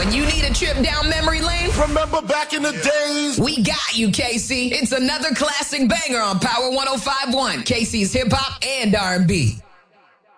When you need a trip down memory lane, remember back in the days? We got you, Casey. It's another classic banger on Power 105.1, Casey's Hip Hop and R&B.